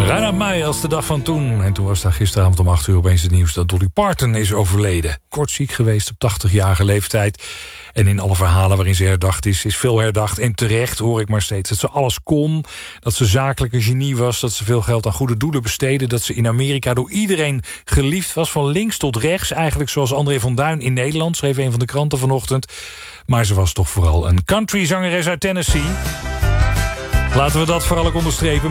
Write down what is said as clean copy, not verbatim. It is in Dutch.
Reinhard Meijer als de dag van toen. En toen was daar gisteravond om 8 uur opeens het nieuws dat Dolly Parton is overleden. Kort ziek geweest op 80-jarige leeftijd. En in alle verhalen waarin ze herdacht is veel herdacht. En terecht hoor ik maar steeds dat ze alles kon. Dat ze zakelijk een genie was. Dat ze veel geld aan goede doelen besteedde. Dat ze in Amerika door iedereen geliefd was. Van links tot rechts. Eigenlijk zoals André van Duin in Nederland. Schreef een van de kranten vanochtend. Maar ze was toch vooral een countryzangeres uit Tennessee. Laten we dat vooral ook onderstrepen.